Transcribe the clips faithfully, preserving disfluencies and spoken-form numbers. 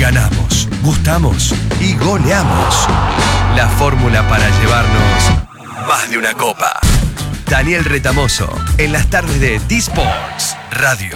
Ganamos, gustamos y goleamos. La fórmula para llevarnos más de una copa. Daniel Retamoso, en las tardes de D-Sports Radio.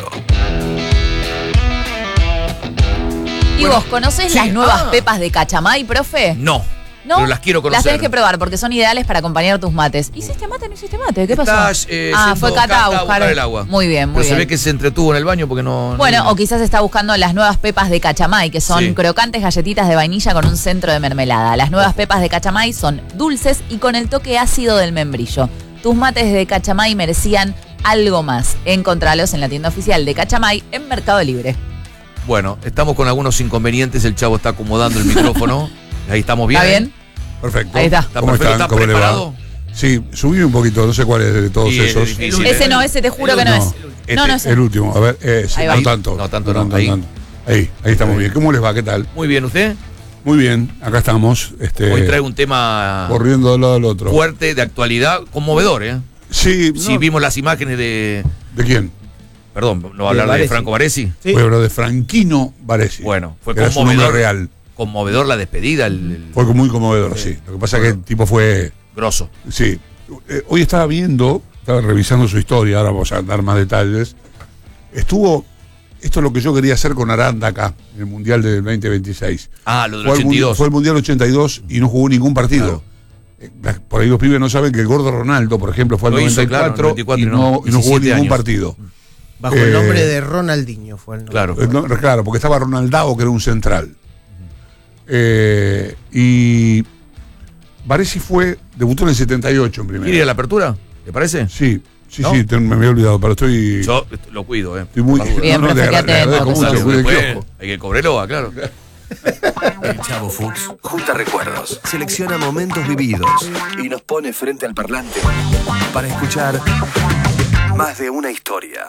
¿Y Bueno, vos conocés sí. las nuevas Ah. pepas de Cachamay, profe? No, ¿No? pero las quiero conocer. Las tenés que probar porque son ideales para acompañar tus mates. ¿Hiciste mate o no hiciste mate? ¿Qué pasó? Estás, eh, ah, yendo fue Cata a Cata buscar, el agua. Muy bien, muy Pero bien. se ve que se entretuvo en el baño porque no... Bueno, no- o quizás está buscando las nuevas pepas de Cachamay, que son Sí. crocantes galletitas de vainilla con un centro de mermelada. Las nuevas pepas de Cachamay son dulces y con el toque ácido del membrillo. Tus mates de Cachamay merecían algo más. Encontralos en la tienda oficial de Cachamay en Mercado Libre. Bueno, estamos con algunos inconvenientes. El chavo está acomodando el micrófono. Ahí estamos bien. ¿Está bien? Perfecto. Ahí está. ¿Está ¿Cómo perfecto? están? ¿Está ¿Cómo le va? preparado? Sí, subí un poquito, no sé cuál es de todos Y es esos. difícil, el, ¿eh? Ese no, ese te juro que no, No, es. este, no, no es. el último, a ver, ese, Ahí va. no tanto. No tanto, no, ahí. Ahí, ahí estamos bien. ¿Cómo les va? ¿Qué tal? Muy bien, ¿usted? Muy bien, acá estamos. Este, Hoy trae un tema corriendo de un lado al otro. fuerte, de actualidad, conmovedor, ¿eh? Sí, Si no, vimos las imágenes de... ¿de quién? Perdón, ¿no va a hablar de, Baresi. Franco Baresi? Sí. Fue lo de Franquino Baresi. Bueno, fue que era su nombre conmovedor. real. Conmovedor la despedida, el, el Fue muy conmovedor, sí. Lo que pasa es que el tipo fue. grosso. Sí. Eh, hoy estaba viendo, estaba revisando su historia, ahora vamos a dar más detalles. Estuvo. Esto es lo que yo quería hacer con Aranda acá, en el Mundial del veinte veintiséis. Ah, lo del Fue al, ochenta y mun- dos. fue el Mundial ochenta y dos y no jugó ningún partido. Claro. Eh, las- Por ahí los pibes no saben que el gordo Ronaldo, por ejemplo, fue al Lo hizo, noventa y cuatro, claro, noventa y cuatro y y no, no, y no jugó diecisiete ningún años. partido. Bajo Eh, el nombre de Ronaldinho fue el nombre. Claro. Eh, no, claro, porque estaba Ronaldao, que era un central. Eh, y Baresi fue, debutó en el setenta y ocho en ¿Quiere ir a primera. la apertura? ¿Le parece? Sí, sí, ¿No? sí, te- me había olvidado, pero estoy, Yo lo cuido, ¿eh? estoy muy... Por favor. Bien, no, no, profe, te agra- quédate le agradezco atento, mucho, nosotros. cuide el Después kiosco. hay que cobreloa, claro. El Chavo Fuchs junta recuerdos, selecciona momentos vividos y nos pone frente al parlante para escuchar más de una historia.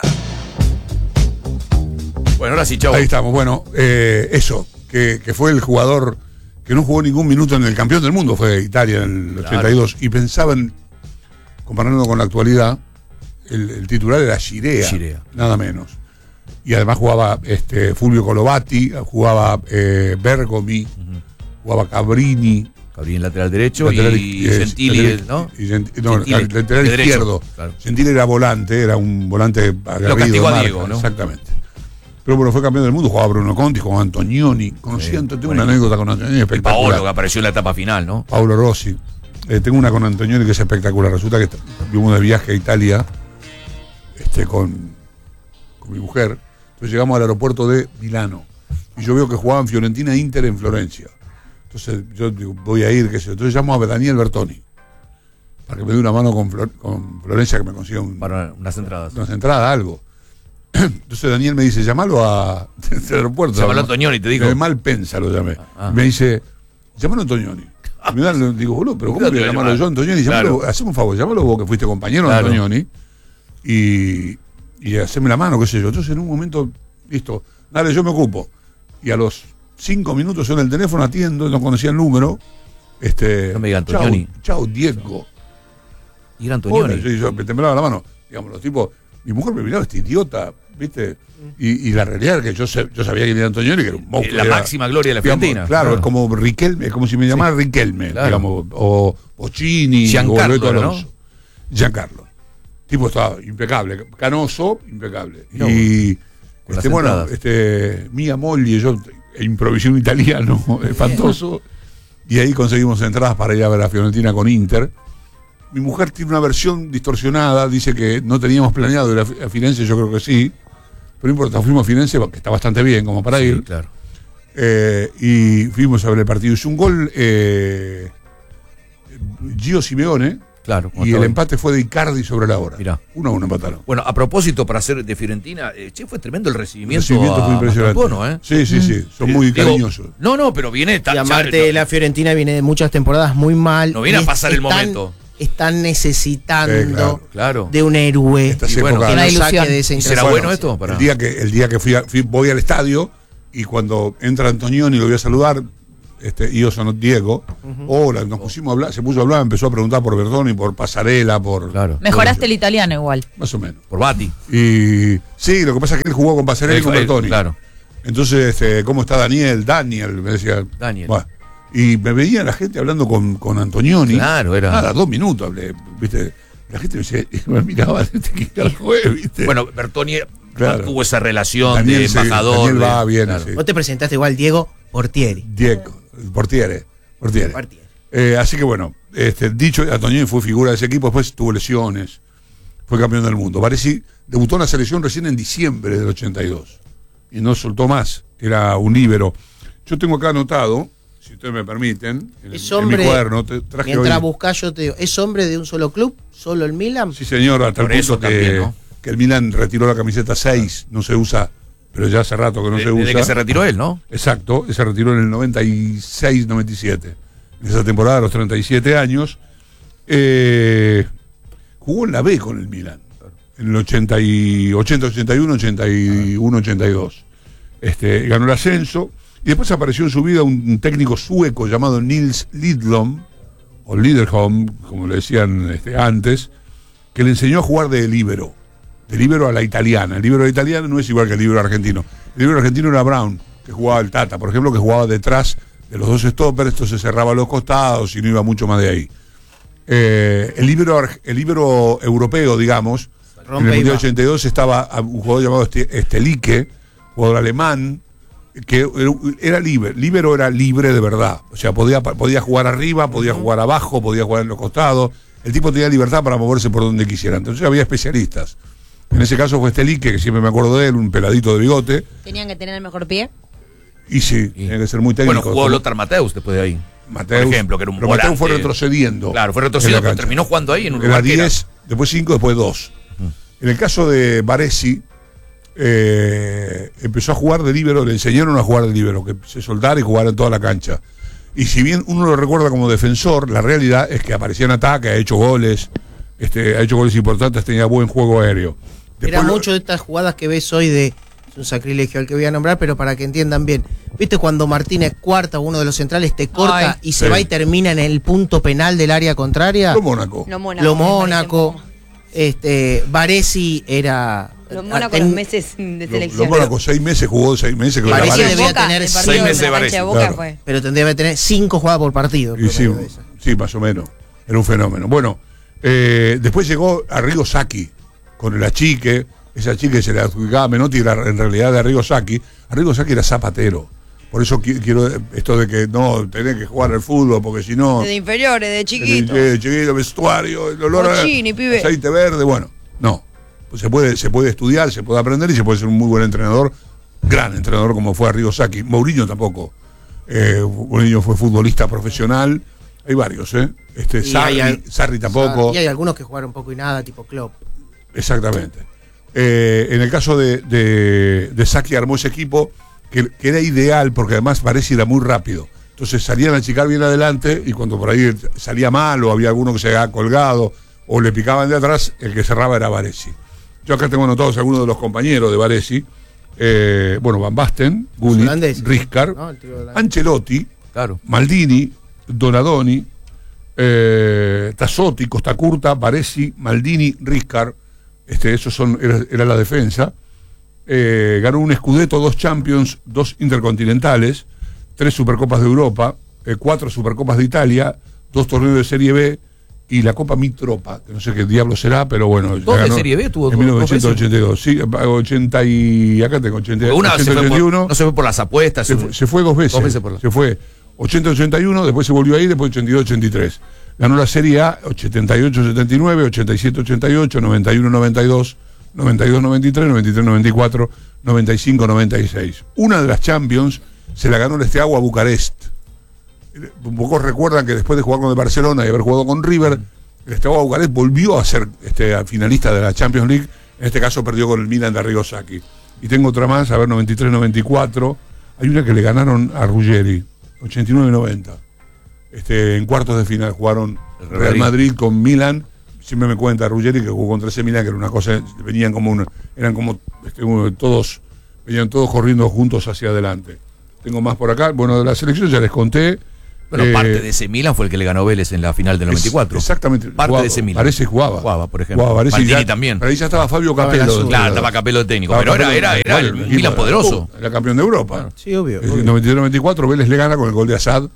Bueno, ahora sí, chau. Ahí estamos, bueno, eh, eso, que, que fue el jugador que no jugó ningún minuto en el campeón del mundo, fue Italia en el Claro. ochenta y dos, y pensaban, comparando con la actualidad, el, el titular era Girea, Girea. nada menos. Y además jugaba este, Fulvio Colovati, jugaba eh, Bergomi, jugaba Cabrini, Cabrí en lateral derecho lateral- y eh, Gentili, lateral- ¿no? y Genti- no, Gentili, lateral de derecho, izquierdo. claro. Gentili era volante, era un volante aguerrido. castigó a marca, Diego, ¿no? Exactamente. Pero bueno, fue campeón del mundo, jugaba Bruno Conti, jugaba Antonioni. Conocí a Anto- tengo bueno, una anécdota con Antonioni Y espectacular. Paolo, que apareció en la etapa final, ¿no? Paolo Rossi. Eh, tengo una con Antonioni que es espectacular. Resulta que est- fuimos de viaje a Italia este, con, con mi mujer. Entonces llegamos al aeropuerto de Milano. Y yo veo que jugaban Fiorentina e Inter en Florencia. Entonces yo digo, voy a ir, qué sé yo. Entonces llamo a Daniel Bertoni para que me dé una mano con, Flor- con Florencia, que me consiga un, Para unas entradas. una entrada, algo. Entonces Daniel me dice, llamalo a del aeropuerto. Llamalo a Antonioni, te digo. De Malpensa lo llamé. Ah. Me dice, llamalo a Antonioni. Y me da- le digo, boludo, pero ¿cómo Claro, voy a te llamarlo llama. yo a Antonioni? Llamalo, Claro. haceme un favor, llámalo vos que fuiste compañero Claro. de Antonioni y, y haceme la mano, qué sé yo. Entonces en un momento, listo, dale, yo me ocupo. Y a los cinco minutos yo en el teléfono atiendo, no conocía el número. Este, No me diga chau, Antonioni. chau, Diego. Y era Hola, Antonioni. yo, yo me temblaba la mano. Digamos, los tipos, mi mujer me miraba, este idiota, ¿viste? Y, y la realidad es que yo, sé- yo sabía que era Antonioni, que era un Eh, monstruo. la era- máxima gloria de la digamos, Fiorentina. Claro, es como Riquelme, es como si me llamara Riquelme, claro. digamos, o Pochini, Giancarlo, o Beto ¿no? Alonso. Giancarlo. Tipo estaba impecable, canoso, impecable. No, y con las este, bueno, entradas. este, Mia Mogli, yo improvisé un italiano espantoso. Y ahí conseguimos entradas para ir a ver a Fiorentina con Inter. Mi mujer tiene una versión distorsionada, dice que no teníamos planeado ir a Fi- a Firenze, yo creo que sí. Pero no importa, fuimos a Firenze, que está bastante bien como para Sí, ir. claro. Eh, y fuimos a ver el partido. Hizo un gol eh, Gio Simeone Claro. como y estaba el ahí. empate fue de Icardi sobre la hora. Mirá. Uno a uno empataron. Bueno, a propósito, para ser de Fiorentina, eh, che, fue tremendo el El recibimiento. recibimiento a fue impresionante. Mastantuono, ¿eh? Sí, sí, sí. Son muy Digo, cariñosos. No, no, pero viene. ta- Y ya- aparte, no, la Fiorentina viene de muchas temporadas muy mal. No viene y a pasar el están- momento. Están necesitando Sí, claro. Claro. de un héroe Estas y bueno, épocas- que Una nos saque ilusión. de esa ¿Y será intención. bueno esto? Para... El día que, el día que fui, a- fui- voy al estadio y cuando entra Antonioni lo voy a saludar, este, y yo soy Diego, hola, nos pusimos a hablar, se puso a hablar, empezó a preguntar por Bertoni, por Pasarela, por... Claro. Mejoraste el italiano igual. Más o menos. Por Bati. Y sí, lo que pasa es que él jugó con Pasarela y con Él- Bertoni. Claro. Entonces, este, ¿cómo está Daniel? Daniel, me decía. Daniel. Bueno, y me veía la gente hablando con, con Antonioni. Claro, era. Nada, dos minutos hablé, ¿viste? La gente me decía, me miraba, ¿este qué carajo es, ¿viste? Bueno, Bertoni Claro. tuvo esa relación Daniel, de sí, embajador. Daniel de- va bien, claro. sí. Vos te presentaste igual, Diego Portieri. Diego, Portiere. Portiere. Portieri. Eh, así que bueno, este, dicho, Antonioni fue figura de ese equipo, después tuvo lesiones, fue campeón del mundo. Baresi debutó en la selección recién en diciembre del ochenta y dos y no soltó más, era un líbero. Yo tengo acá anotado, si ustedes me permiten, en, Es en mi hombre, cuaderno, te traje mientras hoy. buscás yo te digo, ¿es hombre de un solo club? ¿Solo el Milan? Sí, señor, hasta Por el eso punto que, también, ¿no? que el Milan retiró la camiseta seis, no se usa, pero ya hace rato que no De- se desde usa. que se retiró él, ¿no? Exacto, se retiró en el noventa y seis noventa y siete. En esa temporada, a los treinta y siete años. Eh, jugó en la B con el Milan. En el ochenta, y, ochenta, ochenta y uno, ochenta y uno, ochenta y dos. Este, ganó el ascenso. Y después apareció en su vida un, un técnico sueco llamado Nils Lidlom, o Liderholm, como le decían este, antes, que le enseñó a jugar de líbero. De líbero a la italiana. El líbero italiano no es igual que el líbero argentino. El líbero argentino era Brown, que jugaba el Tata, por ejemplo, que jugaba detrás de los dos stoppers, esto se cerraba a los costados y no iba mucho más de ahí. Eh, el líbero ar- el líbero europeo, digamos, Rompe en el y Mundial va. ochenta y dos estaba a- un jugador llamado Este- Estelike, jugador alemán, que era, era libre. Líbero era libre de verdad. O sea, podía, podía jugar arriba, podía jugar abajo, podía jugar en los costados. El tipo tenía libertad para moverse por donde quisiera. Entonces había especialistas. En ese caso fue Estelike, que siempre me acuerdo de él, un peladito de bigote. Tenían que tener el mejor pie. Y sí, Y- tiene que ser muy técnico. Bueno, jugó Como Lothar Mateus después de ahí. Mateus, por ejemplo, que era un pero Mateus fue volante. retrocediendo. Claro, fue en retrocediendo, la pero cancha. terminó jugando ahí en un Era lugar que era- diez, después cinco, después dos. Mm. En el caso de Baresi, eh, empezó a jugar de líbero, le enseñaron a jugar de líbero, que se soltara y jugara en toda la cancha. Y si bien uno lo recuerda como defensor, la realidad es que aparecía en ataque, ha hecho goles, este, ha hecho goles importantes, tenía buen juego aéreo. Era Después lo- mucho de estas jugadas que ves hoy de. Es un sacrilegio el que voy a nombrar, pero para que entiendan bien. ¿Viste cuando Martínez Cuarta, uno de los centrales, te corta Ay. y se Sí. va y termina en el punto penal del área contraria? Lo Mónaco. Lo Mónaco. Lo me parece Mónaco. un poco este, Varesi era. más. Lo Mónaco ten- los meses de Lo, selección. lo Mónaco, seis meses jugó, seis meses que Parece era que Varesi. debía Boca, tener el seis partido meses en la de cancha de Varese, Boca claro. fue. Pero tendría que tener cinco jugadas por partido. el Y sí, promedio de esa. sí, más o menos. Era un fenómeno. Bueno, eh, después llegó Arrigo Sacchi con el achique. Esa chique se le adjudicaba a Menotti, era en realidad de Arrigo Sacchi. Arrigo Sacchi era zapatero. Por eso qui- quiero esto de que no tenés que jugar al fútbol, porque si no. Desde inferiores, de chiquito. El, el chiquito, vestuario, el olor a Bochini, pibe. aceite verde, bueno, no. Pues se puede, se puede estudiar, se puede aprender y se puede ser un muy buen entrenador, gran entrenador como fue Arrigo Sacchi. Mourinho tampoco. Eh, Mourinho fue futbolista profesional. Hay varios, ¿eh? Este, Y Sarri, hay al- Sarri tampoco. Y hay algunos que jugaron poco y nada, tipo Klopp. Exactamente. Eh, en el caso de, de, de Sacchi armó ese equipo que, que era ideal porque además parece era muy rápido. Entonces salían a achicar bien adelante y cuando por ahí salía mal o había alguno que se había colgado o le picaban de atrás, el que cerraba era Baresi. Yo acá tengo anotados algunos de los compañeros de Baresi. Eh, bueno, Van Basten, Gullit, holandés. Rijkaard, No, el tío holandés. Ancelotti, Claro. Maldini, Donadoni, eh, Tassotti, Costa Curta, Baresi, Maldini, Rijkaard. Este, esos son, era, era la defensa. Eh, ganó un Scudetto, dos Champions, dos Intercontinentales, tres Supercopas de Europa, eh, cuatro Supercopas de Italia, dos torneos de Serie B y la Copa Mitropa, que no sé qué diablo será, pero bueno. la ¿Dos de ganó Serie B tuvo en dos- mil dos veces? novecientos ochenta y dos, sí, ochenta y acá tengo ochenta, Una se fue ochenta y uno. por, no se fue por las apuestas. Se fue, se fue dos veces. Dos veces por la- Se fue ochenta ochenta y uno, después se volvió ahí, después ochenta y dos ochenta y tres. Ganó la Serie A setenta y ocho setenta y nueve, ochenta y siete ochenta y ocho, noventa y uno noventa y dos, noventa y dos noventa y tres, noventa y tres noventa y cuatro, noventa y cinco noventa y seis. Una de las Champions se la ganó el Steaua Bucarest. Un poco recuerdan que después de jugar con el Barcelona y haber jugado con River, el Steaua Bucarest volvió a ser este, finalista de la Champions League. En este caso perdió con el Milan de Arrigo Sacchi. Y tengo otra más, a ver, noventa y tres noventa y cuatro. Hay una que le ganaron a Ruggeri, ochenta y nueve noventa. Este, en cuartos de final jugaron El Real Madrid. Madrid con Milan. Siempre me cuenta Ruggeri que jugó contra ese Milan, que era una cosa, venían como una, eran como este, uno- todos, venían todos corriendo juntos hacia adelante. Tengo más por acá. Bueno, de la selección ya les conté. Bueno, Eh, parte de ese Milan fue el que le ganó Vélez en la final del noventa y cuatro. Es- Exactamente. Parte Jugaba- de ese Milan. Varese jugaba. Jugaba, por ejemplo. Jugaba, Varese Maldini ya- también. Pero ahí ya estaba Fabio Estaba en la Capello. sub. Claro, estaba Capello de técnico, Estaba pero era, Capello, era, era bueno, el equipo Milan de- poderoso. Era campeón de Europa. Sí, obvio. En obvio. noventa y dos noventa y cuatro Vélez le gana con el gol de Assad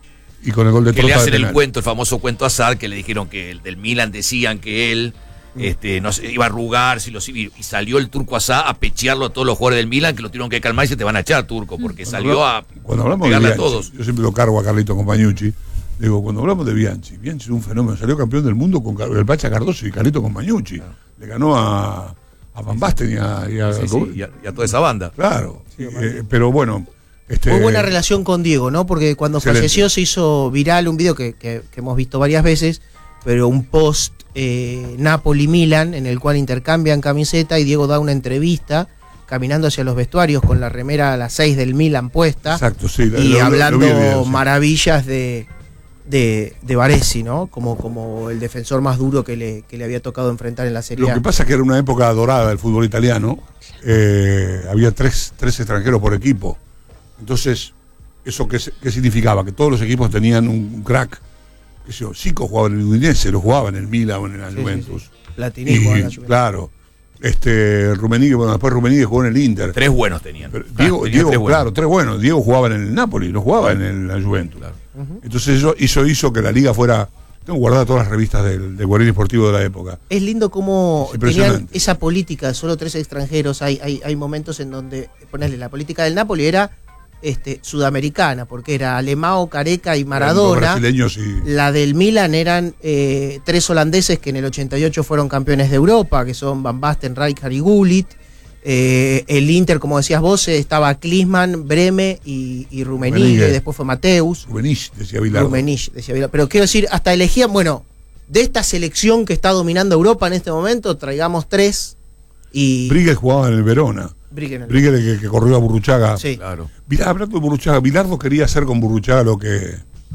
y con el gol de Que le Trota de hacen el penal. cuento, el famoso cuento a Assad, que le dijeron que el del Milan decían que él este, no sé, iba a arrugar, si los, y salió el turco Assad a pechearlo a todos los jugadores del Milan, que lo tuvieron que calmar y se te van a echar, turco, porque salió a Cuando hablamos de pegarle a Bianchi, todos. yo siempre lo cargo a Carlito Compagnucci. Digo, cuando hablamos de Bianchi, Bianchi es un fenómeno. Salió campeón del mundo con Car- el Pacha Cardoso y Carlito Compagnucci. Le ganó a, a Van Basten y a. y a- Sí, sí, y, a, y a toda esa banda. Claro. Eh, pero bueno. Este, Muy buena relación con Diego, ¿no? Porque cuando Excelente. falleció se hizo viral un video que, que- que hemos visto varias veces, pero un post eh, Napoli-Milan en el cual intercambian camiseta y Diego da una entrevista caminando hacia los vestuarios con la remera a las seis del Milan puesta Exacto, sí. lo- y lo- lo hablando vi el video, sí. maravillas de, de, de Baresi, ¿no? Como, como el defensor más duro que le, que le había tocado enfrentar en la Serie Lo A. que pasa es que era una época dorada del fútbol italiano. Eh, había tres, tres extranjeros por equipo. Entonces, ¿eso qué, qué significaba? Que todos los equipos tenían un, un crack. Que sé yo, Zico jugaba en el Udinese, lo jugaba en el Milan o en la Sí, sí, Juventus. sí. Platini jugaba en la Y, Juventus. claro. Este, Rummenigge, bueno, después Rummenigge jugó en el Inter. Tres buenos tenían. Pero Ah, Diego, tenían Diego tres buenos. claro, tres buenos. Diego jugaba en el Napoli, no jugaba en el- la Juventus. Claro. Entonces eso hizo, hizo que la liga fuera. Tengo guardadas todas las revistas del, del Guardián Esportivo de la época. Es lindo cómo Es impresionante. tenían esa política, solo tres extranjeros. Hay, hay, hay momentos en donde, ponerle, la política del Napoli era este, sudamericana, porque era Alemão, Careca y Los Maradona. brasileños y. La del Milan eran eh, tres holandeses que en el ochenta y ocho fueron campeones de Europa, que son Van Basten, Rijkaard y Gullit. Eh, el Inter, como decías vos, eh, estaba Klinsmann, Breme y, y Rummenigge, Rummenigge. después fue Mateus. Rummenigge, decía Bilardo. Rummenigge, decía Vilar. Pero quiero decir, hasta elegían, bueno, de esta selección que está dominando Europa en este momento, traigamos tres y. Briguel jugaba en el Verona. Briguen el- Briguel que, que corrió a Burruchaga. Sí. Claro. Mira, hablando de Burruchaga, Bilardo quería hacer con Burruchaga lo que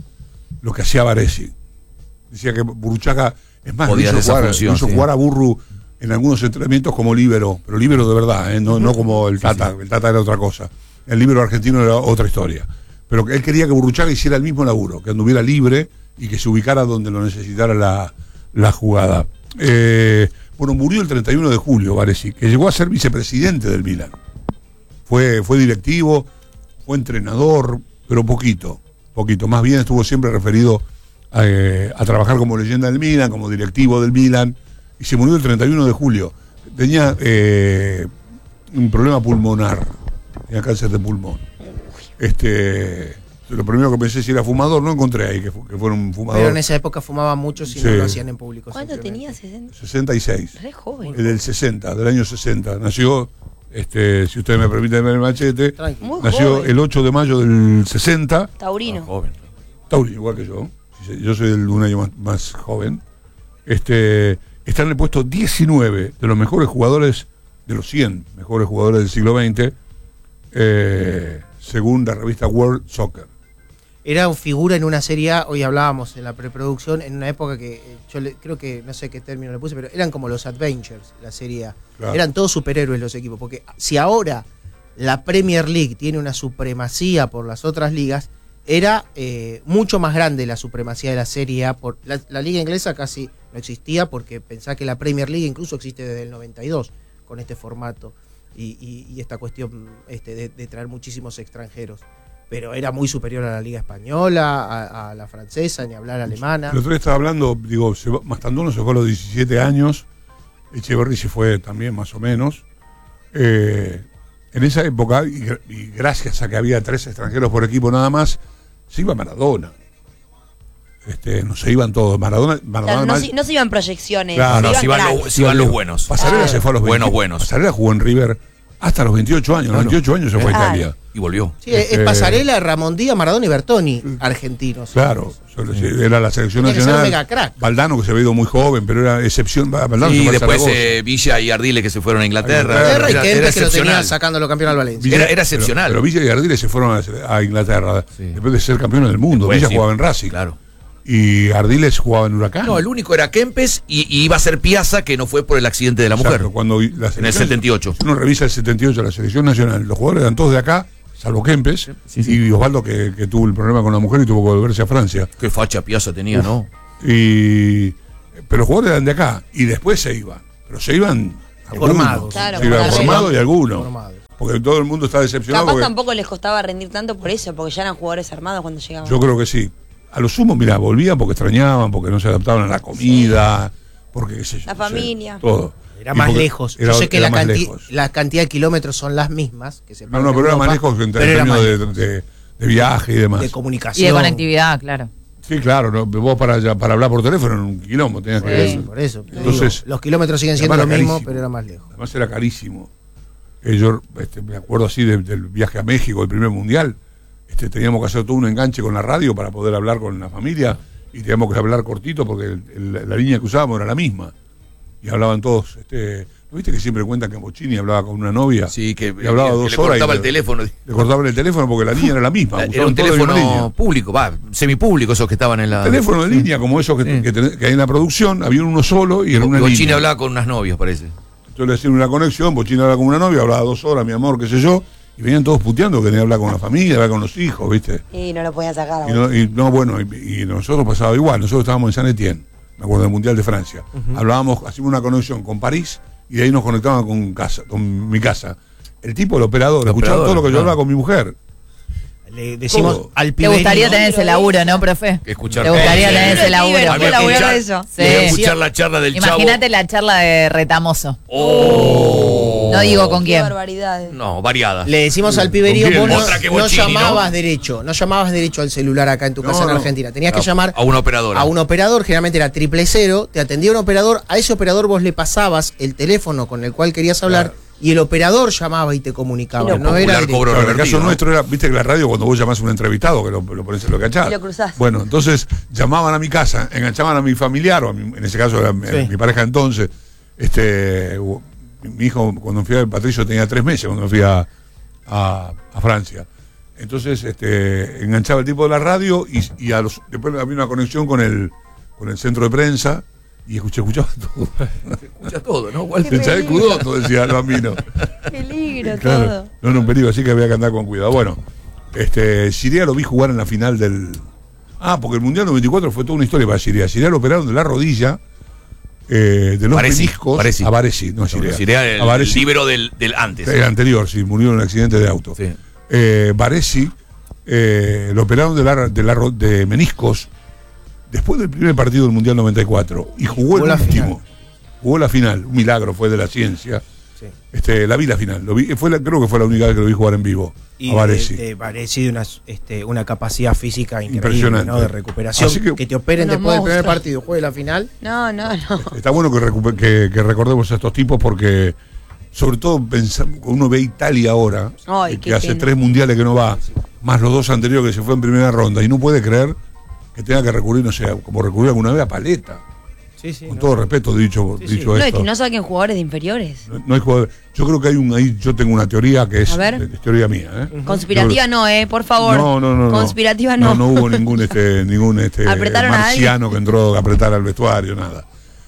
lo que hacía Baresi. Decía que Burruchaga, es más, lo Podía hizo, hacer esa jugar, función, lo hizo sí. jugar a Burru en algunos entrenamientos como líbero, pero líbero de verdad, ¿eh? no, no como el Tata, el Tata era otra cosa. El líbero argentino era otra historia. Pero que él quería que Burruchaga hiciera el mismo laburo, que anduviera libre y que se ubicara donde lo necesitara la, la jugada. Eh, bueno, murió el treinta y uno de julio, Baresi, que llegó a ser vicepresidente del Milan. Fue, fue directivo, fue entrenador, pero poquito, poquito. Más bien estuvo siempre referido a, eh, a trabajar como leyenda del Milan, como directivo del Milan, y se murió el treinta y uno de julio. Tenía eh, un problema pulmonar, tenía cáncer de pulmón. Este, lo primero que pensé si era fumador, no encontré ahí que, fu- que fuera un fumador. Pero en esa época fumaban mucho si no Sí. lo hacían en público. ¿Cuánto simplemente. tenía? ¿sesenta? sesenta y seis. Re joven. El del sesenta, del año sesenta. Nació, este, si ustedes me permiten ver el machete, Tranqui. Muy nació joven. el ocho de mayo del sesenta. Taurino. Joven. Tauri, igual que yo. Sí, sí, yo soy el- un año más, más joven. Este, está en el puesto diecinueve de los mejores jugadores, de los cien mejores jugadores del siglo veinte, eh, según la revista World Soccer. Era una figura en una serie A, hoy hablábamos en la preproducción, en una época que eh, yo le- creo que, no sé qué término le puse, pero eran como los Adventures, la serie A. Claro. Eran todos superhéroes los equipos, porque si ahora la Premier League tiene una supremacía por las otras ligas, era eh, mucho más grande la supremacía de la Serie A. Por, la, la liga inglesa casi no existía, porque pensá que la Premier League incluso existe desde el noventa y dos con este formato y, y- y esta cuestión este, de, de traer muchísimos extranjeros. Pero era muy superior a la liga española, a, a la francesa, ni hablar alemana. El otro día estaba hablando, digo, se va- Mastantuono se fue a los diecisiete años, Echeverry se fue también más o menos. Eh, en esa época, y, gra- y gracias a que había tres extranjeros por equipo nada más, se iba Maradona. Este, no se iban todos. Maradona, Maradona Claro, no, además- se, no se iban proyecciones. Claro, No, no, si van cracks. los, si van los buenos. Pasarela Claro. se fue a los Buenos, veinte. buenos. Pasarela jugó en River hasta los veintiocho años. A los Claro. veintiocho años se fue a Ah. Italia. Y volvió. Sí, es Este- Pasarela, Ramón Díaz, Maradona y Bertoni, argentinos. Claro, solo- era la selección Tenía que ser un nacional. mega crack. Valdano, que se había ido muy joven, pero era excepción. Valdano se Y fue a después Zaragoza. eh, Villa y Ardile que se fueron a Inglaterra. Inglaterra y Era, Kempes, era que lo tenía excepcional. sacándolo campeón al Valencia. Era- era Pero- excepcional. Pero, Villa y Ardile se fueron a, a Inglaterra Sí. después de ser campeones del mundo. Después, Villa sí. jugaba en Racing. Claro. Y Ardiles jugaba en Huracán. No, el único era Kempes y, y iba a ser Piazza, que no fue por el accidente de la mujer. Exacto, cuando la En el selección- setenta y ocho. Si uno revisa el setenta y ocho, la selección nacional, los jugadores eran todos de acá, salvo Kempes, Sí, sí. y Osvaldo que, que tuvo el problema con la mujer y tuvo que volverse a Francia. Qué facha Piazza tenía, Uf. ¿no? Y, pero los jugadores eran de acá, y después se iban. Pero se iban algunos. Formados. Claro, se iban por formados arriba. y algunos. Formados. Porque todo el mundo está decepcionado. Capaz porque tampoco les costaba rendir tanto por eso, porque ya eran jugadores armados cuando llegaban. yo creo que sí. A lo sumo, mira, volvían porque extrañaban, porque no se adaptaban a la comida, porque qué sé yo. La no sé, familia. todo. Era Y más porque lejos. era- Yo sé que era la, más canti- lejos. la cantidad de kilómetros son las mismas. Que se No, pagan no, en pero era más Europa, lejos en pero era términos más de, lejos. de, de viaje y demás. De Y comunicación. de conectividad, claro. Sí, claro, ¿no? Vos para, ya- para hablar por teléfono en un quilombo tenías Por que... eso, por eso. Te Entonces, digo, los kilómetros siguen siendo lo además era mismo, carísimo. pero era más lejos. Además era carísimo. Eh, yo este, me acuerdo así de- del viaje a México, el primer mundial. Este, teníamos que hacer todo un enganche con la radio para poder hablar con la familia y teníamos que hablar cortito porque el- el- la línea que usábamos era la misma. Y hablaban todos. Este, ¿no viste que siempre cuentan que Bochini hablaba con una novia? Sí, que, Y hablaba que dos le horas y cortaba le- el teléfono. Le cortaban el teléfono porque la línea era la misma. Era usaban un toda la misma teléfono línea. público, va, semipúblico esos que estaban en la... Teléfono de línea como esos que, Sí. que, tenés- que hay en la producción, había uno solo y era una Bochini línea. hablaba con unas novias, parece. Yo le hacía una conexión, Bochini hablaba con una novia, hablaba dos horas, mi amor, qué sé yo, y venían todos puteando que tenía que hablar con la familia, hablar con los hijos, ¿viste? Y no lo podían sacar. Y no, y no, bueno, y, y nosotros pasaba igual, nosotros estábamos en San Etienne, me acuerdo del Mundial de Francia. Hablábamos, hacíamos una conexión con París y de ahí nos conectaban con casa, con mi casa. El tipo, el operador, El escuchaba operador, todo lo que yo claro. hablaba con mi mujer. Le decimos Todo. al Te piberino. gustaría tener ese laburo, ¿no, profe? Escuchar Te gustaría todo. tener ese laburo. Pibe, Había que laburar escuchar, de eso. Sí. había que escuchar la charla del Imagínate chavo. la charla de Retamoso. Oh. No digo con Qué quién. barbaridades. No, variadas. Le decimos al piberío, ¿Con quién? vos no, Otra que no Bochini, ¿no? llamabas derecho, no llamabas derecho al celular acá en tu No, casa en no. Argentina. Tenías que A- llamar a una operadora. a un operador, generalmente era triple cero, te atendía un operador, a ese operador vos le pasabas el teléfono con el cual querías hablar Claro. y el operador llamaba y te comunicaba. Y lo No era popular directo. cobró Claro, en el revertido, caso ¿no? nuestro era, viste que la radio cuando vos llamás a un entrevistado, que lo, lo pones en lo cachás. Y lo cruzás. Bueno, entonces llamaban a mi casa, enganchaban a mi familiar, o a mi- en ese caso era mi, Sí. mi pareja entonces. Este, u- mi hijo, cuando fui a Patricio tenía tres meses, cuando fui a, a, a Francia. Entonces, este, enganchaba el tipo de la radio y, y a los, después había una conexión con el, con el centro de prensa y escuché, escuchaba todo. Escucha todo, ¿no? Walter? Se echaba el cudoto, decía el bambino. Peligro, Claro. todo. No, no, un peligro, así que había que andar con cuidado. Bueno, este, Siria lo vi jugar en la final del. Ah, porque el Mundial noventa y cuatro fue toda una historia para Siria. Siria lo operaron de la rodilla, eh, de los Baresi, meniscos. Baresi. A Baresi, no Siria. Sería el, a Baresi. libero del, del antes. El anterior, sí, murió en un accidente de auto. Sí. Eh, Baresi eh, lo operaron de, la, de, la, ro- de meniscos después del primer partido del Mundial noventa y cuatro y jugó, Jugó el la último. final. Jugó la final, un milagro fue de la ciencia. Sí. Este, la vi la final, lo vi, fue la, creo que fue la única vez que lo vi jugar en vivo. Y a Baresi. de, de Baresi de una, este, una capacidad física increíble, Impresionante. ¿no? De recuperación. Así que- Que, te operen Unos después del primer monstruos. partido, juegue la final. No, no, no. Está bueno que, recupe- que, que recordemos a estos tipos porque, sobre todo, pensamos, uno ve a Italia ahora, Ay, eh, qué que hace pena. tres mundiales que no va, más los dos anteriores que se fue en primera ronda, y no puede creer que tenga que recurrir, no sé, como recurrir alguna vez a Paleta. Sí, sí. Con no. todo respeto dicho, Sí, sí. dicho No, es esto. que no saquen jugadores de inferiores. No, no hay jugador. Yo creo que hay un ahí, yo tengo una teoría que es, A ver. es teoría mía, ¿eh? Conspirativa no, eh, por favor. No, no, no, no. Conspirativa no. No, no hubo ningún este, ningún este ¿Apretaron a marciano que entró a apretar al vestuario, nada.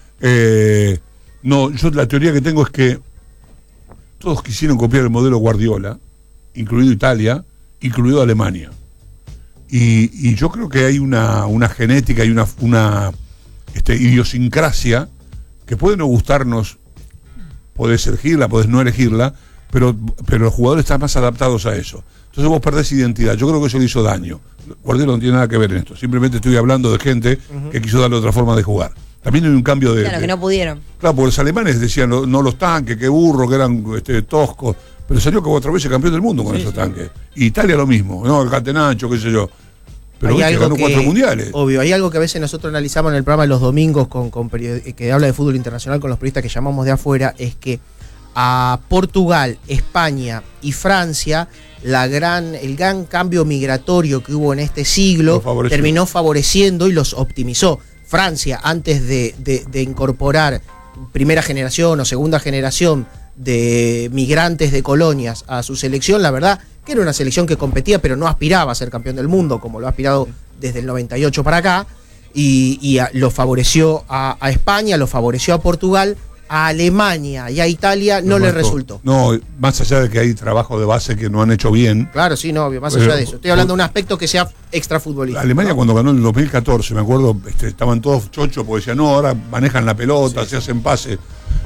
Eh, no, yo la teoría que tengo es que todos quisieron copiar el modelo Guardiola, incluido Italia, incluido Alemania. Y, y yo creo que hay una, una genética y una, una este, idiosincrasia que puede no gustarnos, podés elegirla, podés no elegirla, pero, pero los jugadores están más adaptados a eso. Entonces vos perdés identidad. Yo creo que eso le hizo daño. Guardiola no tiene nada que ver en esto. Simplemente estoy hablando de gente que quiso darle otra forma de jugar. También hay un cambio de... Claro, de- que no pudieron. Claro, porque los alemanes decían, no, no los tanques, qué burro, que eran este, toscos. Pero salió como otra vez el campeón del mundo con esos tanques. Y Italia lo mismo, ¿no? El Catenaccio, qué sé yo. Pero Hay viste, algo ganó que- cuatro mundiales. Obvio, hay algo que a veces nosotros analizamos en el programa de los domingos con, con period- que habla de fútbol internacional con los periodistas que llamamos de afuera, es que a Portugal, España y Francia, la gran, el gran cambio migratorio que hubo en este siglo Los favoreció. terminó favoreciendo y los optimizó. Francia, antes de, de- de incorporar primera generación o segunda generación de migrantes de colonias a su selección, la verdad que era una selección que competía pero no aspiraba a ser campeón del mundo como lo ha aspirado desde el noventa y ocho para acá, y, y a- lo favoreció a, a España, lo favoreció a Portugal, a Alemania y a Italia no Lo le marcó. resultó. No, más allá de que hay trabajo de base que no han hecho bien. Claro, sí, no, obvio, más Pero- allá de eso. Estoy hablando de un aspecto que sea extrafutbolístico. Alemania cuando ganó en el dos mil catorce, me acuerdo, este, estaban todos chochos porque decían, no, ahora manejan la pelota, Sí, se hacen pases.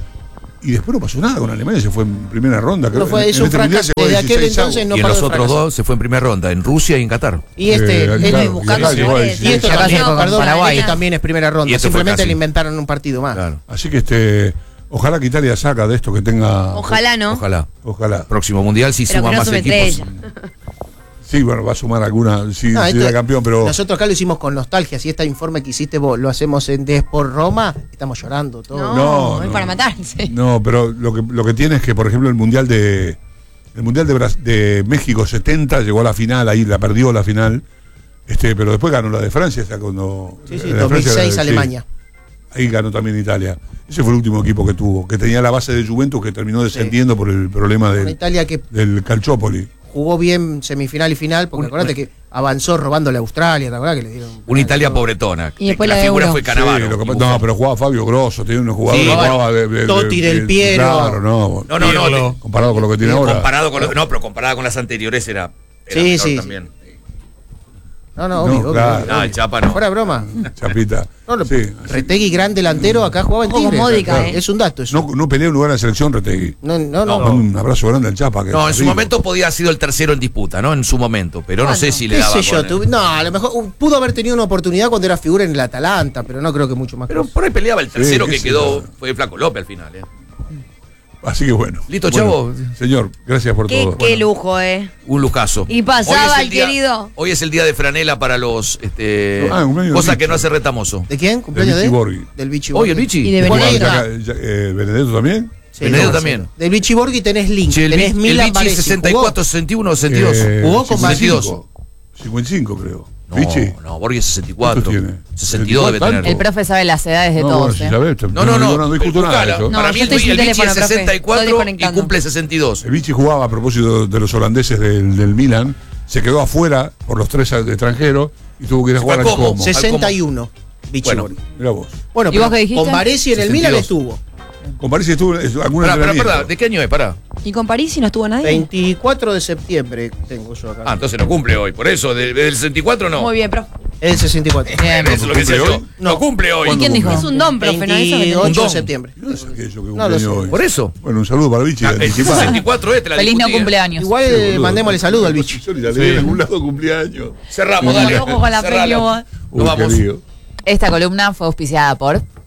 Y después no pasó nada con Alemania, se fue en primera ronda. No creo. fue, En- es en un este mundial fracaso. llegó a Desde aquel dieciséis entonces avos. no y en paró los de otros fracasar. dos se fue en primera ronda, en Rusia y en Qatar. Y este, Eh, él claro, buscando y acá llegó a jugadores. dieciséis y esto avos. también, con perdón, Paraguay. esto también es primera Y ronda. este fue Simplemente casi. le inventaron un partido más. Claro. Así que este, ojalá que Italia saca de esto, que tenga. Ojalá no. Ojalá. Ojalá. Próximo mundial si Pero suma que no más sume equipos. estrella. Sí, bueno, va a sumar alguna, si, No, si esto- era campeón, pero. Nosotros acá lo hicimos con nostalgia. Si este informe que hiciste vos lo hacemos en Desport Roma, estamos llorando todos. No, No, es no. para matarse. No, pero lo que, lo que tiene es que, por ejemplo, el Mundial de el Mundial de, Bras- de México setenta llegó a la final, ahí la perdió la final, este, pero después ganó la de Francia, o sea, cuando Sí, sí, la de dos mil Francia, seis sí, Alemania. ahí ganó también Italia. Ese fue el último equipo que tuvo, que tenía la base de Juventus que terminó descendiendo por el problema Una del, Italia que del Calciopoli. jugó bien semifinal y final, porque Un- acordate que avanzó robándole a Australia, ¿te acordás que le dieron? Una Italia pobretona. Y después la la de figura Euro. fue Cannavaro. Sí, lo que y pasa- Buffon. no, pero jugaba Fabio Grosso, tenía unos jugadores Sí, que bueno, jugaba de, de- Totti de- del Piero. Claro, no, No, no, no. Ídolo. te- comparado con lo que tiene ahora. Comparado con lo- no, pero comparada con las anteriores era, era Sí, menor sí, también. No, no, No, obvio, obvio, claro. obvio, No, obvio. el Chapa no. Fuera broma. Chapita. No, lo- Sí. Retegui, gran delantero, acá jugaba en Ojo con Tigre. Módica, Claro, eh. Es un dato eso. No, no pelea un lugar en la selección, Retegui. No, no, no. No, Mando un abrazo grande al Chapa. Que No, en es su rico. momento podía haber sido el tercero en disputa, ¿no? En su momento, pero no sé si le ¿Qué daba sé yo? con- tu- No, a lo mejor uh, pudo haber tenido una oportunidad cuando era figura en el Atalanta, pero no creo que mucho más. Pero que eso. por ahí peleaba el tercero qué que sé quedó, yo. fue Flaco López al final, ¿eh? Así que bueno. Listo, Bueno, chavo. Señor, gracias por Qué, todo. qué lujo, eh. Un lujazo. Y pasaba Hoy es el día- querido. Hoy es el día de franela para los. Este, Ah, cumpleaños de cosa Vichy. que no hace retamoso. ¿De quién? ¿Cumpleaños Del de? Vichy Borghi. Del Vichy Hoy Borghi. el Vichy. Y de Bueno, ahí Benedetto. está. Ya- ya- eh, ¿Benedetto también? Sí, Benedetto no, también. sí. Del Vichy Borghi tenés link. Che, el, tenés Vi- Milan el Vichy Varese. sesenta y cuatro, sesenta y uno, sesenta y dos. Eh, Jugó con cincuenta y Baresi. cinco. cincuenta y cinco, creo. No, Vichy. no, Borghi es sesenta y cuatro. ¿Cuántos tiene? sesenta y dos debe ¿Tanto? tener. El profe sabe las edades de No, todos. bueno, si ¿eh? sabés, te- No, no, no. no discuto nada de buscala. eso. No, Para yo mí estoy el, sin el Vichy teléfono, es profe. sesenta y Estoy cuatro y desconectando. cumple sesenta y dos. El Vichy jugaba a propósito de los holandeses del, del Milan, se quedó afuera por los tres extranjeros y tuvo que ir a ¿Se jugar al fue cómo? Como. Se- sesenta y uno. Vichy Bueno. Borghi. Mirá vos. Bueno, ¿Y pero vos qué dijiste? con Varese en el sesenta y Milan dos. estuvo. Con París estuvo en algún Pará, pará, entrenamiento. pará, ¿de qué año es? Pará. ¿Y con París si no estuvo nadie? veinticuatro de septiembre tengo yo acá. Ah, entonces no cumple hoy. Por eso, de- del sesenta y cuatro no. Muy bien, profe. El sesenta y cuatro. Bien. Eso es lo que decía ¿Cumple yo. hoy? No, No. cumple hoy. ¿Y quién dijo? Es un don, profe, ¿no? Eso que tenés. veintiocho Un de don. septiembre. No es aquello que No lo cumpleaños sé. hoy. Por eso. Bueno, un saludo para el Vichy. Ah, el anticipado. sesenta y cuatro este la Feliz no discutí, ¿eh? cumpleaños. Igual Sí, eh, boludo. mandémosle saludo al Vichy. Yo ni la leí en algún lado cumpleaños. Cerramos, dale. Ojo con la Cerrala. peli, vos. Nos vamos. querido. Esta columna fue auspiciada por